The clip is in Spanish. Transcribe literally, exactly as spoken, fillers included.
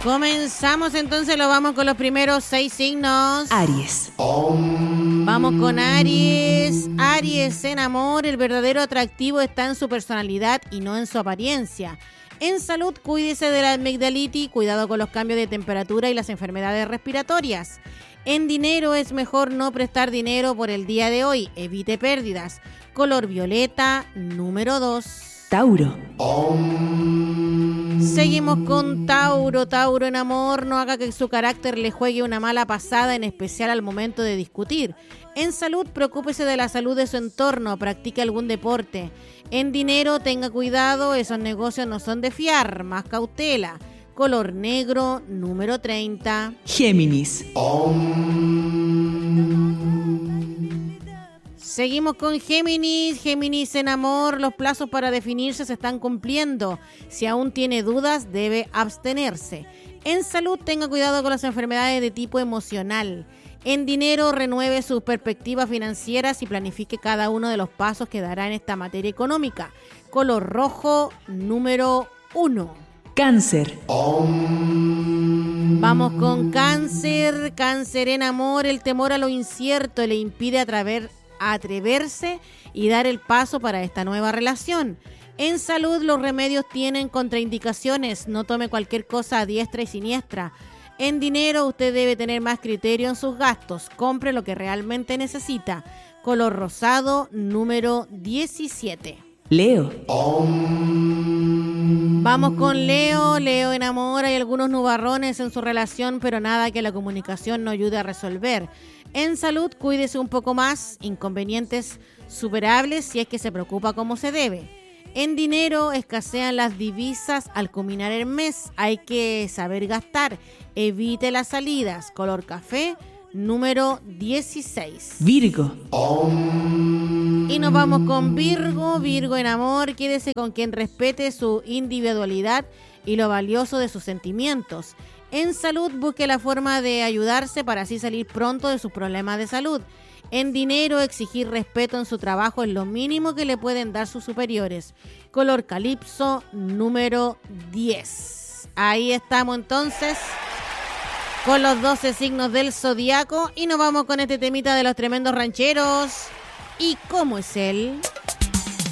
Comenzamos entonces, lo vamos con los primeros seis signos. Aries. Vamos con Aries. Aries en amor, el verdadero atractivo está en su personalidad y no en su apariencia. En salud, cuídese de la amigdalitis, cuidado con los cambios de temperatura y las enfermedades respiratorias. En dinero, es mejor no prestar dinero por el día de hoy, evite pérdidas. Color violeta, número dos. Tauro. Seguimos con Tauro. Tauro en amor, no haga que su carácter le juegue una mala pasada, en especial al momento de discutir. En salud, preocúpese de la salud de su entorno, practique algún deporte. En dinero, tenga cuidado, esos negocios no son de fiar, más cautela. Color negro, número treinta. Géminis. Seguimos con Géminis. Géminis en amor, los plazos para definirse se están cumpliendo. Si aún tiene dudas, debe abstenerse. En salud, tenga cuidado con las enfermedades de tipo emocional. En dinero, renueve sus perspectivas financieras y planifique cada uno de los pasos que dará en esta materia económica. Color rojo, número uno. Cáncer. Vamos con Cáncer. Cáncer en amor, el temor a lo incierto le impide atraver, atreverse y dar el paso para esta nueva relación. En salud, los remedios tienen contraindicaciones, no tome cualquier cosa a diestra y siniestra. En dinero, usted debe tener más criterio en sus gastos, compre lo que realmente necesita. Color rosado, número diecisiete. Leo. Vamos con Leo. Leo en amor, hay algunos nubarrones en su relación, pero nada que la comunicación no ayude a resolver. En salud, cuídese un poco más, inconvenientes superables si es que se preocupa como se debe. En dinero, escasean las divisas al culminar el mes, hay que saber gastar, evite las salidas. Color café, número dieciséis. Virgo. Y nos vamos con Virgo. Virgo en amor, quédese con quien respete su individualidad y lo valioso de sus sentimientos. En salud, busque la forma de ayudarse para así salir pronto de sus problemas de salud. En dinero, exigir respeto en su trabajo es lo mínimo que le pueden dar sus superiores. Color calipso, número diez. Ahí estamos entonces con los doce signos del zodiaco y nos vamos con este temita de los tremendos rancheros. ¿Y cómo es él?